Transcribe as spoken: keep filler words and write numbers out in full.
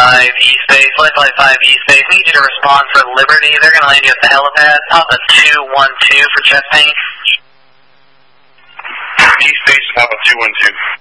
five East Base, Flight Flight five East Base, need you to respond for Liberty. They're going to land you at the helipad. Papa two one two for chest pain. East Base, Papa two one two.